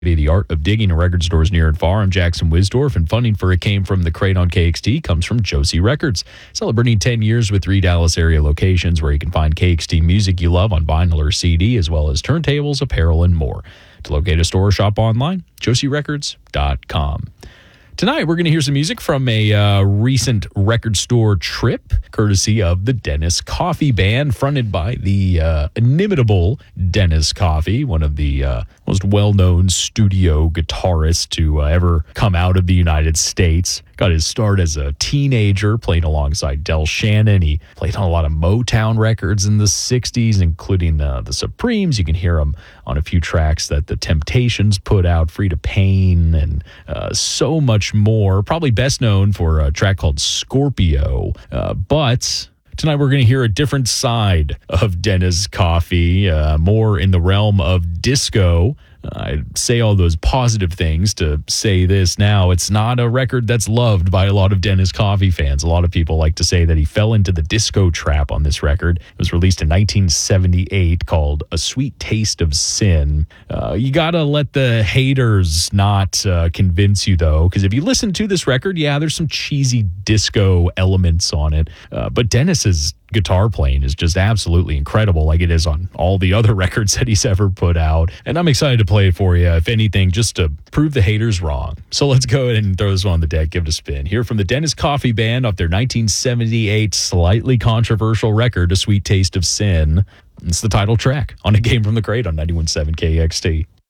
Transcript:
The art of digging a record stores near and far. I'm Jackson Wisdorf, and funding for It Came from the Crate on KXT comes from Josie Records, celebrating 10 years with 3 Dallas area locations where you can find KXT music you love on vinyl or CD, as well as turntables, apparel, and more. To locate a store or shop online, josierecords.com. Tonight, we're going to hear some music from a recent record store trip, courtesy of the Dennis Coffee Band, fronted by the inimitable Dennis Coffee, one of the most well-known studio guitarists to ever come out of the United States. Got his start as a teenager, playing alongside Del Shannon. He played on a lot of Motown records in the 60s, including the Supremes. You can hear him on a few tracks that the Temptations put out, Frida Payne, and so much more. Probably best known for a track called Scorpio. But tonight we're going to hear a different side of Dennis Coffee, more in the realm of disco. I say all those positive things to say this now. It's not a record that's loved by a lot of Dennis Coffee fans. A lot of people like to say that he fell into the disco trap on this record. It was released in 1978, called A Sweet Taste of Sin. You gotta let the haters not convince you, though, because if you listen to this record, yeah, there's some cheesy disco elements on it. But Dennis's guitar playing is just absolutely incredible, like it is on all the other records that he's ever put out. And I'm excited to play it for you, if anything, just to prove the haters wrong. So let's go ahead and throw this one on the deck, give it a spin. Here from the Dennis Coffee Band off their 1978 slightly controversial record, A Sweet Taste of Sin. It's the title track on A Game from the Crate on 91.7 KXT.